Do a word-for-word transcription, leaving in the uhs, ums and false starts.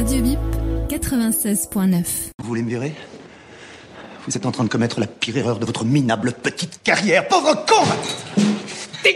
Radio Bip quatre-vingt-seize point neuf. Vous voulez me virer ? Vous êtes en train de commettre la pire erreur de votre minable petite carrière. Pauvre con ! Dégage !